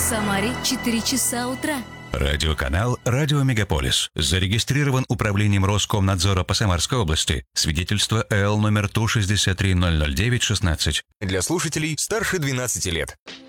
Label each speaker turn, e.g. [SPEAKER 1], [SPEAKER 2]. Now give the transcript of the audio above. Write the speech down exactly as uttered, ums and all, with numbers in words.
[SPEAKER 1] Самаре четыре часа утра.
[SPEAKER 2] Радиоканал «Радио Мегаполис». Зарегистрирован Управлением Роскомнадзора по Самарской области. Свидетельство Л номер Ту шестьдесят три ноль ноль девять шестнадцать.
[SPEAKER 3] Для слушателей старше двенадцати лет.